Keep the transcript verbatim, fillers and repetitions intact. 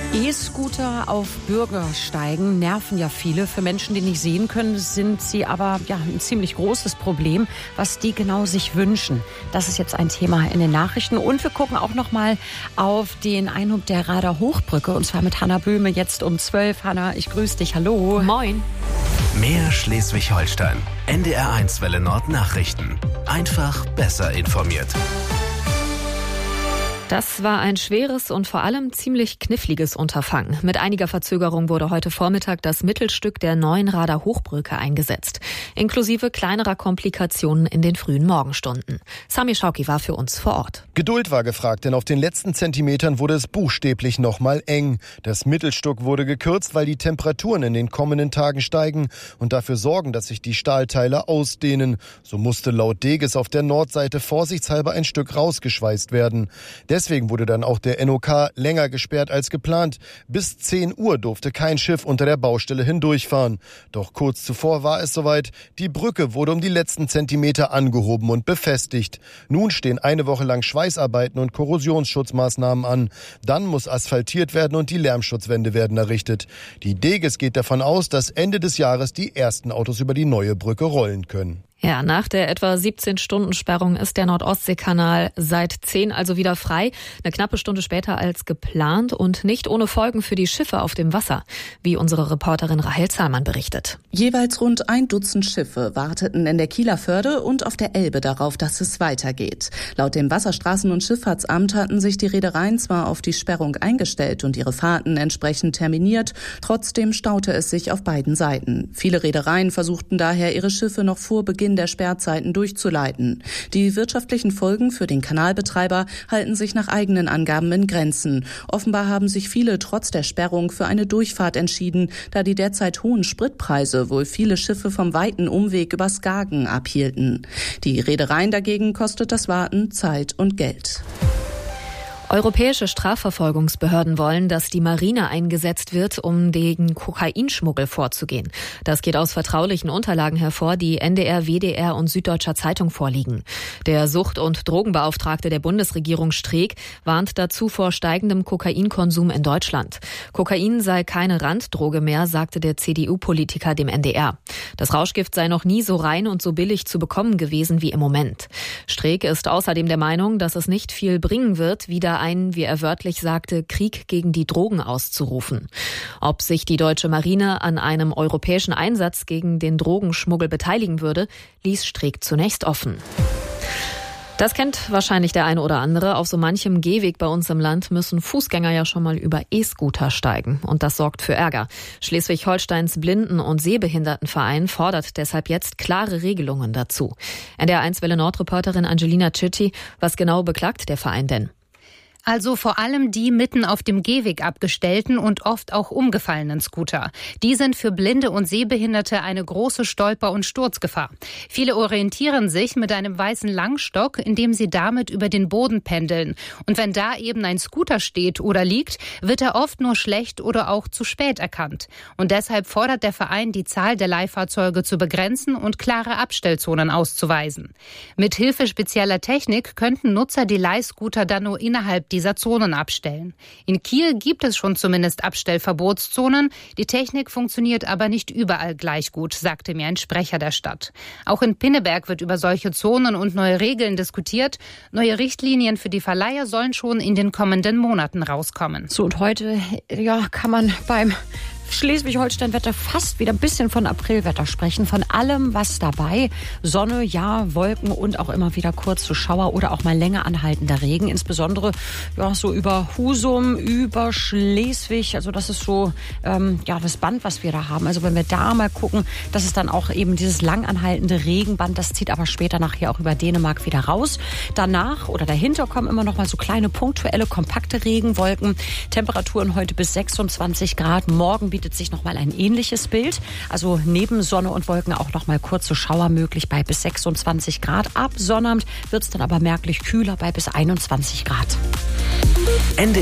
E-Scooter auf Bürgersteigen nerven ja viele. Für Menschen, die nicht sehen können, sind sie aber ja ein ziemlich großes Problem, was die genau sich wünschen. Das ist jetzt ein Thema in den Nachrichten. Und wir gucken auch noch mal auf den Einhub der Rader Hochbrücke. Und zwar mit Hanna Böhme jetzt um zwölf. Hanna, ich grüße dich. Hallo. Moin. Mehr Schleswig-Holstein. N D R eins Welle Nord Nachrichten. Einfach besser informiert. Das war ein schweres und vor allem ziemlich kniffliges Unterfangen. Mit einiger Verzögerung wurde heute Vormittag das Mittelstück der neuen Rader Hochbrücke eingesetzt, inklusive kleinerer Komplikationen in den frühen Morgenstunden. Sami Schauki war für uns vor Ort. Geduld war gefragt, denn auf den letzten Zentimetern wurde es buchstäblich noch mal eng. Das Mittelstück wurde gekürzt, weil die Temperaturen in den kommenden Tagen steigen und dafür sorgen, dass sich die Stahlteile ausdehnen. So musste laut Deges auf der Nordseite vorsichtshalber ein Stück rausgeschweißt werden. Deswegen wurde dann auch der N O K länger gesperrt als geplant. Bis zehn Uhr durfte kein Schiff unter der Baustelle hindurchfahren. Doch kurz zuvor war es soweit. Die Brücke wurde um die letzten Zentimeter angehoben und befestigt. Nun stehen eine Woche lang Schweißarbeiten und Korrosionsschutzmaßnahmen an. Dann muss asphaltiert werden und die Lärmschutzwände werden errichtet. Die Deges geht davon aus, dass Ende des Jahres die ersten Autos über die neue Brücke rollen können. Ja, nach der etwa siebzehn-Stunden-Sperrung ist der Nord-Ostsee-Kanal seit zehn also wieder frei. Eine knappe Stunde später als geplant und nicht ohne Folgen für die Schiffe auf dem Wasser, wie unsere Reporterin Rahel Zahlmann berichtet. Jeweils rund ein Dutzend Schiffe warteten in der Kieler Förde und auf der Elbe darauf, dass es weitergeht. Laut dem Wasserstraßen- und Schifffahrtsamt hatten sich die Reedereien zwar auf die Sperrung eingestellt und ihre Fahrten entsprechend terminiert, trotzdem staute es sich auf beiden Seiten. Viele Reedereien versuchten daher, ihre Schiffe noch vor Beginn der Sperrzeiten durchzuleiten. Die wirtschaftlichen Folgen für den Kanalbetreiber halten sich nach eigenen Angaben in Grenzen. Offenbar haben sich viele trotz der Sperrung für eine Durchfahrt entschieden, da die derzeit hohen Spritpreise wohl viele Schiffe vom weiten Umweg über Skagen abhielten. Die Reedereien dagegen kostet das Warten Zeit und Geld. Europäische Strafverfolgungsbehörden wollen, dass die Marine eingesetzt wird, um gegen Kokainschmuggel vorzugehen. Das geht aus vertraulichen Unterlagen hervor, die N D R, W D R und Süddeutscher Zeitung vorliegen. Der Sucht- und Drogenbeauftragte der Bundesregierung Streeck warnt dazu vor steigendem Kokainkonsum in Deutschland. Kokain sei keine Randdroge mehr, sagte der C D U-Politiker dem N D R. Das Rauschgift sei noch nie so rein und so billig zu bekommen gewesen wie im Moment. Streeck ist außerdem der Meinung, dass es nicht viel bringen wird, wieder einen, wie er wörtlich sagte, Krieg gegen die Drogen auszurufen. Ob sich die deutsche Marine an einem europäischen Einsatz gegen den Drogenschmuggel beteiligen würde, ließ Streeck zunächst offen. Das kennt wahrscheinlich der eine oder andere. Auf so manchem Gehweg bei uns im Land müssen Fußgänger ja schon mal über E-Scooter steigen. Und das sorgt für Ärger. Schleswig-Holsteins Blinden- und Sehbehindertenverein fordert deshalb jetzt klare Regelungen dazu. N D R eins Welle Nord-Reporterin Angelina Citti, was genau beklagt der Verein denn? Also vor allem die mitten auf dem Gehweg abgestellten und oft auch umgefallenen Scooter. Die sind für Blinde und Sehbehinderte eine große Stolper- und Sturzgefahr. Viele orientieren sich mit einem weißen Langstock, indem sie damit über den Boden pendeln. Und wenn da eben ein Scooter steht oder liegt, wird er oft nur schlecht oder auch zu spät erkannt. Und deshalb fordert der Verein, die Zahl der Leihfahrzeuge zu begrenzen und klare Abstellzonen auszuweisen. Mit Hilfe spezieller Technik könnten Nutzer die Leihscooter dann nur innerhalb dieser Zonen abstellen. In Kiel gibt es schon zumindest Abstellverbotszonen. Die Technik funktioniert aber nicht überall gleich gut, sagte mir ein Sprecher der Stadt. Auch in Pinneberg wird über solche Zonen und neue Regeln diskutiert. Neue Richtlinien für die Verleiher sollen schon in den kommenden Monaten rauskommen. So, und heute ja, kann man beim Schleswig-Holstein-Wetter fast wieder ein bisschen von Aprilwetter sprechen. Von allem was dabei. Sonne, ja, Wolken und auch immer wieder kurze Schauer oder auch mal länger anhaltender Regen. Insbesondere ja, so über Husum, über Schleswig. Also das ist so ähm, ja, das Band, was wir da haben. Also wenn wir da mal gucken, das ist dann auch eben dieses lang anhaltende Regenband. Das zieht aber später nachher auch über Dänemark wieder raus. Danach oder dahinter kommen immer noch mal so kleine punktuelle, kompakte Regenwolken. Temperaturen heute bis sechsundzwanzig Grad. Morgen bietet sich noch mal ein ähnliches Bild. Also neben Sonne und Wolken auch noch mal kurze Schauer möglich bei bis sechsundzwanzig Grad. Ab Sonnabend wird es dann aber merklich kühler bei bis einundzwanzig Grad. Ende